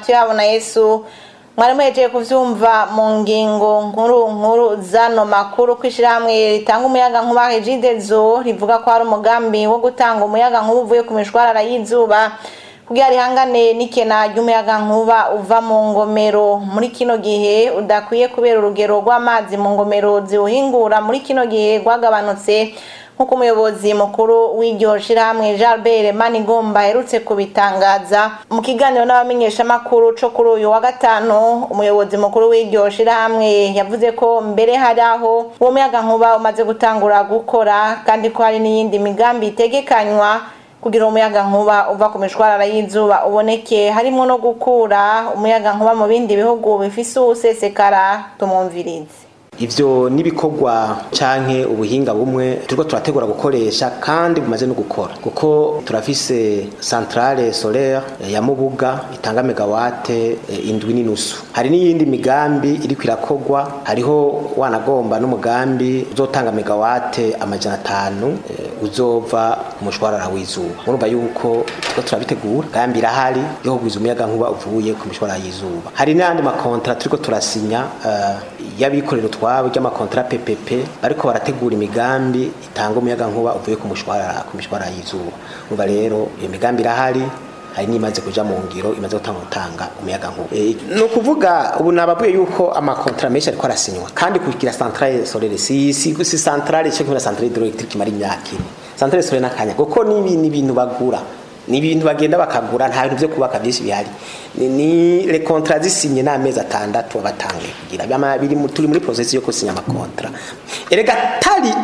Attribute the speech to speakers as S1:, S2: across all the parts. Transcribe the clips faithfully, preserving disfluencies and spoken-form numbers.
S1: tuyabona Yesu mwari muhejeje kuvyumva mu ngingo nkuru nkuru zano makuru kwishirahamwe ritanga umuyaga nkuba Regidezo rivuga ko ari umugambi wo gutanga umuyaga nkuba uvuye ku mishwarara y'izuba kugira rihangane n'ikena ry'umuyaga nkuba uva mu ngomero muri kino gihe udakwiye kubera urugero rw'amazi mu ngomero ziwuhingura muri kino gihe rwagabanutse nkuko umuyobozi mukuru w'iryo shirahamwe Jalbert Manigomba aherutse kubitangaza mu kiganiro n'abamenyesha makuru co kuri uyu wa gatanu. Umuyobozi mukuru w'iryo shirahamwe yavuze ko mbere hari aho uwo muyaga nkuba umaze gutangura gukora kandi ko hari n'iyindi migambi itegekanywa kugira umuyaga nkuba uva ku mishwarara y'izuba uboneke, harimo no gukura umuyaga nkuba mu bindi bihugu bifise usesekara. Tumumvirize.
S2: Ivyo nibikorwa canke ubuhinga bumwe turiko turategura gukoresha kandi bumaze no gukora, kuko turafise centrale solaire ya Mubuga itanga megawate indwi n'inusu. Hari n'iyindi migambi iri kwirakorwa, hariho wanagomba n'umugambi uzotanga megawate amajana atanu e, uzova ku mushwarara w'izuba. Murumva yuko turiko turabitegura gambi irahari yo kugwiza umuyaga nkuba uvuye ku mishwarara y'izuba. Hari n'andi makontra turiko turasinya uh, yabikorero twabo ry'amakontra P P P ariko barategura imigambi itanga umuyaga nkuba uvuye ku mushwarara ku mishwarara y'izuba. Umva rero iyo migambi irahari, hari nimaze kuja mu ngiro, imaze gutanga gutanga umuyaga nkuba. E, no kuvuga ubu nababuye yuko amakontra menshi ariko arasinywa kandi kugira centrale solaire si si si centrale cyo kugira centrale hydroelectrique mari myaki. Centrale solaire nakanya kuko ni ibintu bagura, ni ibintu bagenda bakagura, nta bintu byo kubaka byinshi bihari. Ni, ni le contrat zisinye n'amezi atandatu abatangiye kugira byama biri turi muri process yo kusinya amakontra. Erega tari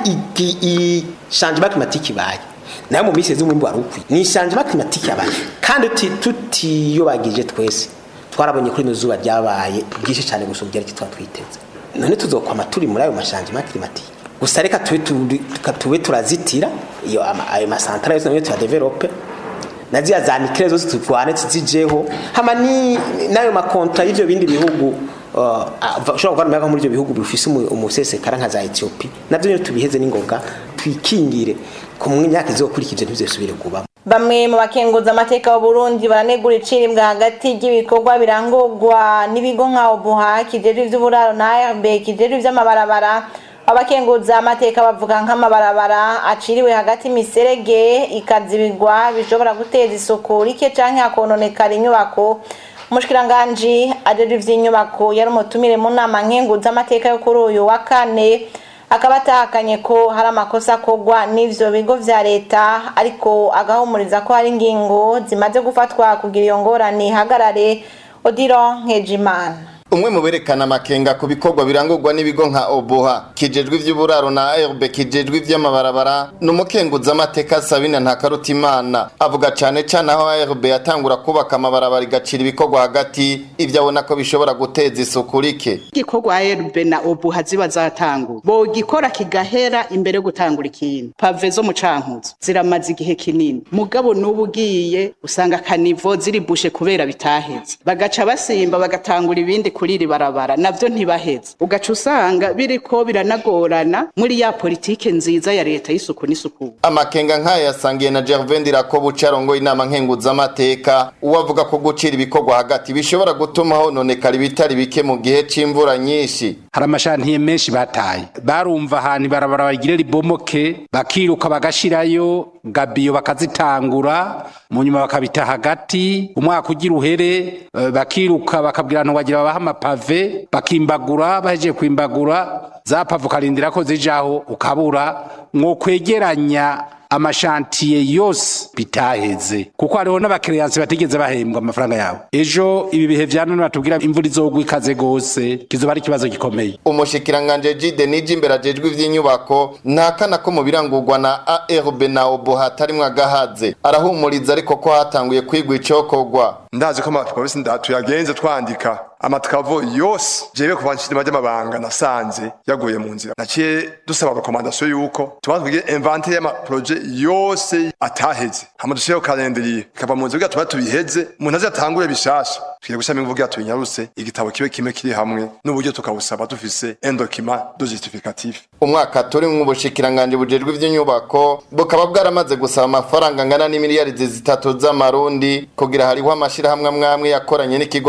S2: iki changement climatique baye nayo mu misezi umwimbo warukwi ni changement climatique yabaye kandi tutiyobagije twese twarabonye kuri izuba ryabaye bwinshi cyane gusumbya iki twatwiteze. None tuzokwama turi muri ayo changement climatique gusa reka tuwe tuwe turazitira iyo ayo masantra yose nayo tuyadevelope nazia za nikele zose tutwane tizijeho hama ni nayo makontra y'ivyo bindi bihugu uh, ushobora kuva n'umuyaga muri ivyo bihugu bifise umusesekara nka za Ethiopia navyo nyine tubiheze n'ingoga twikingire ku myaka izokurikije ntibizesubire kuba.
S1: Bamwe mu bakenguza amateka y'u Burundi baranegura iciribwa hagati y'ibikorwa birangurwa n'ibigo nka Obuha kijejwe ivy'uburaro na A R B kijejwe ivy'amabarabara. Abakenguza amateka bavuga nk'amabarabara aciriwe hagati miserege ikazibigwa bishobora guteza isuku rike canke akononekara inyubako. Umushikiranganje ajeje ivy'inyubako yari umutumire mu nama nkenguza amateka yo kuri uyu wa kane, akaba atahakanye ko hari amakosa akogwa n'ivyo bigo vya leta, ariko agahumuriza ko hari ingingo zimaze gufatwa kugira iyo ngorane ihagarare. Odilo Nkejimana.
S3: Umwe mu berekana amakenga ku bikorwa birangurwa n'ibigo nka Obuha kijejwe ivy'uburaro na A R B kijejwe ivy'amabarabara n'umukenguza amateka Sabina Ntakarutimana avuga cane cane aho A R B yatangura kubaka amabarabara igacira ibikorwa hagati ivyo abona ko bishobora guteza isuku rike.
S4: Igikorwa A R B na Obuha ziba zatangura bo gikora kigahera imbere gutangura ikintu. Pave zo mu Cankuzo ziramaze igihe kinini, mugabo n'ubugiye usanga kanivo ziri bushe kubera bitaheze, bagaca basimba bagatangura ibindi kuriri barabara navyo ntibaheze, ugaca usanga biriko biranagorana muri ya politike nziza ya leta y'isuku n'isuku.
S3: Amakenga nkaya yasangiye na Gervais Ndirakobu carongo inama nkenguza amateka, uwavuga ko gucira ibikorwa hagati bishobora gutuma hononekara ibitari bike mu gihe c'imvura nyinshi.
S5: Hari amashantiye menshi bataye, barumva ahantu barabara bagire ribomoke bakiruka bagashirayo gabiyo bakazitangura mu nyuma bakabita hagati, umwaka ugira uhere bakiruka bakabwirana wagira babaha amapave bakimbagura, bahejeje kwimbagura za pave karindira ko zijaho ukabura mwo kwegeranya amashantiye yose bitaheze, kuko hariho n'abakiriyansi batigeze bahembwa amafaranga yabo. Ejo ibi bihe vya none batubwira imvura izogwa ikaze gose kizoba ari kibazo gikomeye.
S3: Umushikiranganje Jide Niji imbere ajejwe ivy'inyubako ntakana ko mu birangurwa na A R B na Obuha harimwo agahaze, arahumuriza ariko ko hatanguye kwigwa icokorwa.
S6: Ndazi ko amapolisi ndatu yagenze twandika amatkavo yose jewe kuva nshirima ry'amabanga nasanze yaguye mu nzira, naciye dusaba recommandation yuko tubazwiye inventaire y'ama projet yose ataheze, hama dushireho calendrier kava mu nzira tuba tubiheze umuntu azatangure bishasha, tugiye gushama imvugo tuyinyaruse igitabo kibe kimwe kiri hamwe n'uburyo tukabusaba dufise un document de justificatif.
S3: Umwaka turi mu bushikiranganje bujejwe ivy'inyubako bukaba bwaramaze gusaba amafaranga ngana n'imiliyari zitatu z'amarundi kugira hariho amashira hamwe amwe yakoranye n'ikigo